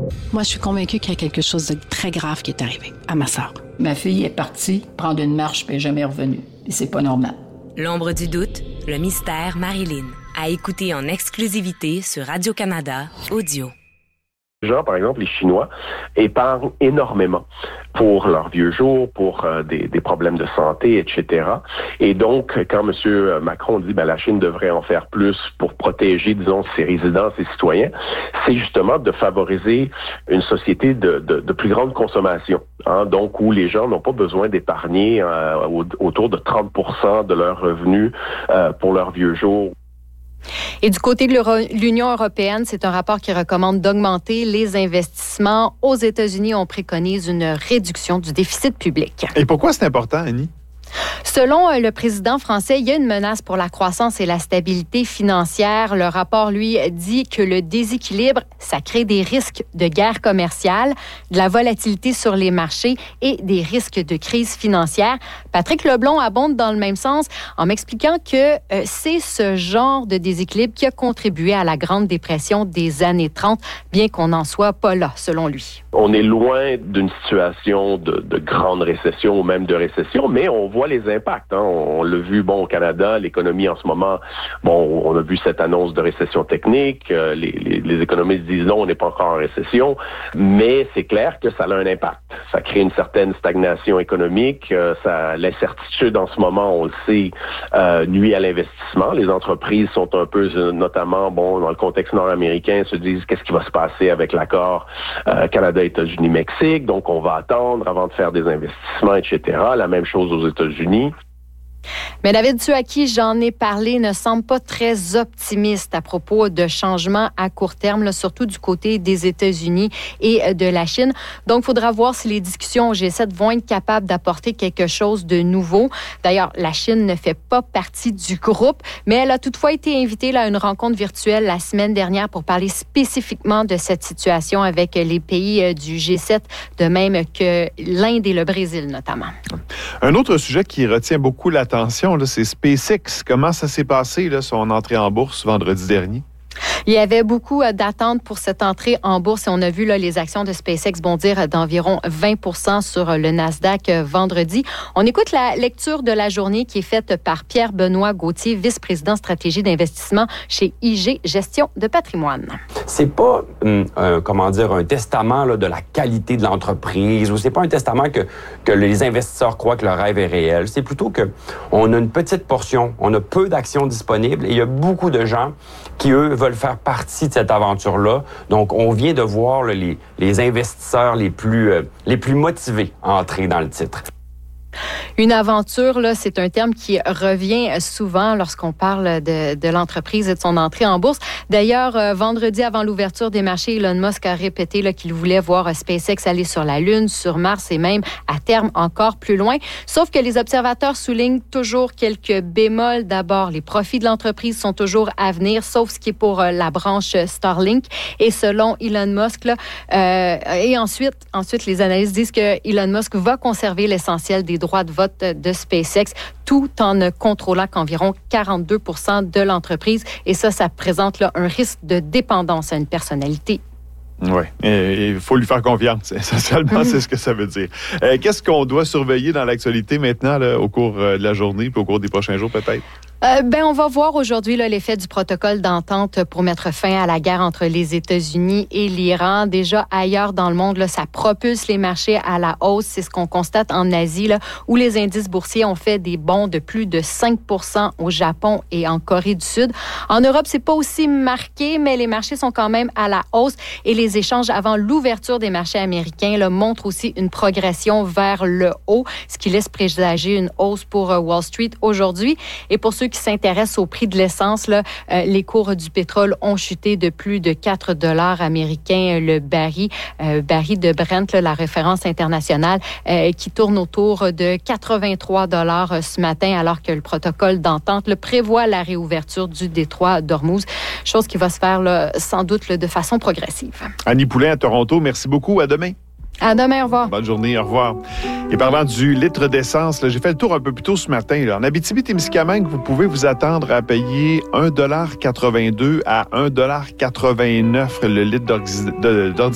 Moi, je suis convaincue qu'il y a quelque chose de très grave qui est arrivé à ma sœur. Ma fille est partie prendre une marche puis elle n'est jamais revenue. Et c'est pas normal. L'ombre du doute, le mystère Marilyn. À écouter en exclusivité sur Radio-Canada Audio. Les gens, par exemple, les Chinois, épargnent énormément pour leurs vieux jours, pour des problèmes de santé, etc. Et donc, quand M. Macron dit la Chine devrait en faire plus pour protéger, disons, ses résidents, ses citoyens, c'est justement de favoriser une société de plus grande consommation. Donc, où les gens n'ont pas besoin d'épargner autour de 30% de leurs revenus pour leurs vieux jours. Et du côté de l'Union européenne, c'est un rapport qui recommande d'augmenter les investissements. Aux États-Unis, on préconise une réduction du déficit public. Et pourquoi c'est important, Annie? Selon le président français, il y a une menace pour la croissance et la stabilité financière. Le rapport, lui, dit que le déséquilibre, ça crée des risques de guerre commerciale, de la volatilité sur les marchés et des risques de crise financière. Patrick Leblond abonde dans le même sens en m'expliquant que c'est ce genre de déséquilibre qui a contribué à la Grande Dépression des années 30, bien qu'on n'en soit pas là, selon lui. On est loin d'une situation de grande récession ou même de récession, mais on voit les impacts. On l'a vu, au Canada, l'économie en ce moment, on a vu cette annonce de récession technique. Les économistes disent non, on n'est pas encore en récession, mais c'est clair que ça a un impact. Ça crée une certaine stagnation économique. L'incertitude en ce moment, on le sait, nuit à l'investissement. Les entreprises sont un peu, notamment, dans le contexte nord-américain, se disent qu'est-ce qui va se passer avec l'accord Canada, États-Unis, Mexique. Donc, on va attendre avant de faire des investissements, etc. La même chose aux États-Unis. Mais David, ceux à qui j'en ai parlé ne semblent pas très optimistes à propos de changements à court terme, là, surtout du côté des États-Unis et de la Chine. Donc, il faudra voir si les discussions au G7 vont être capables d'apporter quelque chose de nouveau. D'ailleurs, la Chine ne fait pas partie du groupe, mais elle a toutefois été invitée à une rencontre virtuelle la semaine dernière pour parler spécifiquement de cette situation avec les pays du G7, de même que l'Inde et le Brésil notamment. Un autre sujet qui retient beaucoup l'attention, c'est SpaceX. Comment ça s'est passé, son entrée en bourse vendredi dernier? Il y avait beaucoup d'attentes pour cette entrée en bourse et on a vu les actions de SpaceX bondir d'environ 20% sur le Nasdaq vendredi. On écoute la lecture de la journée qui est faite par Pierre-Benoît Gauthier, vice-président stratégie d'investissement chez IG Gestion de patrimoine. C'est pas un testament de la qualité de l'entreprise ou c'est pas un testament que les investisseurs croient que le rêve est réel. C'est plutôt que on a une petite portion, on a peu d'actions disponibles et il y a beaucoup de gens qui, eux, veulent faire partie de cette aventure-là. Donc, on vient de voir les investisseurs les plus motivés à entrer dans le titre. Une aventure, là, c'est un terme qui revient souvent lorsqu'on parle de l'entreprise et de son entrée en bourse. D'ailleurs, vendredi, avant l'ouverture des marchés, Elon Musk a répété qu'il voulait voir SpaceX aller sur la Lune, sur Mars et même, à terme, encore plus loin. Sauf que les observateurs soulignent toujours quelques bémols. D'abord, les profits de l'entreprise sont toujours à venir, sauf ce qui est pour la branche Starlink. Et selon Elon Musk, et ensuite, les analystes disent que Elon Musk va conserver l'essentiel des droits de vote de SpaceX, tout en ne contrôlant qu'environ 42% de l'entreprise. Et ça présente un risque de dépendance à une personnalité. Oui, il faut lui faire confiance. Essentiellement, c'est ce que ça veut dire. Qu'est-ce qu'on doit surveiller dans l'actualité maintenant, au cours de la journée, puis au cours des prochains jours peut-être? On va voir aujourd'hui l'effet du protocole d'entente pour mettre fin à la guerre entre les États-Unis et l'Iran. Déjà ailleurs dans le monde, ça propulse les marchés à la hausse. C'est ce qu'on constate en Asie, où les indices boursiers ont fait des bonds de plus de 5% au Japon et en Corée du Sud. En Europe, c'est pas aussi marqué, mais les marchés sont quand même à la hausse et les échanges avant l'ouverture des marchés américains montrent aussi une progression vers le haut, ce qui laisse présager une hausse pour Wall Street aujourd'hui. Et pour ceux qui s'intéressent au prix de l'essence, les cours du pétrole ont chuté de plus de 4 $ américains le baril de Brent, la référence internationale, qui tourne autour de 83 $ ce matin, alors que le protocole d'entente prévoit la réouverture du détroit d'Ormuz, chose qui va se faire sans doute de façon progressive. Annie Poulain à Toronto, merci beaucoup. À demain. À demain, au revoir. Bonne journée, au revoir. Et parlant du litre d'essence, j'ai fait le tour un peu plus tôt ce matin. En Abitibi-Témiscamingue, vous pouvez vous attendre à payer 1,82 $ à 1,89 $ le litre d'ordinaire